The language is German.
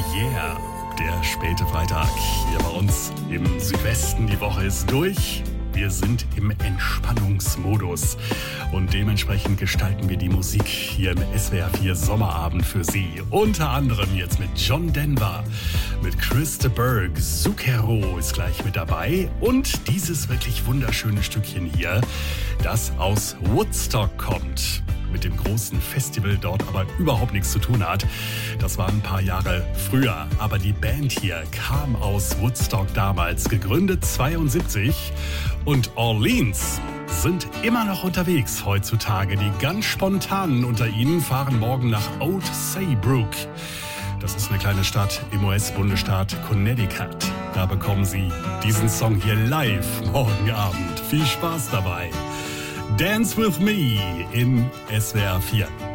Yeah, der späte Freitag hier bei uns im Südwesten. Die Woche ist durch. Wir sind im Entspannungsmodus und dementsprechend gestalten wir die Musik hier im SWR 4 Sommerabend für Sie. Unter anderem jetzt mit John Denver, mit Chris de Burgh, Zucchero ist gleich mit dabei und dieses wirklich wunderschöne Stückchen hier, das aus Woodstock kommt. Mit dem großen Festival dort aber überhaupt nichts zu tun hat. Das war ein paar Jahre früher, aber die Band hier kam aus Woodstock damals, gegründet 72 und Orleans sind immer noch unterwegs heutzutage. Die ganz Spontanen unter ihnen fahren morgen nach Old Saybrook. Das ist eine kleine Stadt im US-Bundesstaat Connecticut. Da bekommen Sie diesen Song hier live morgen Abend. Viel Spaß dabei. Dance with Me in SWR 4.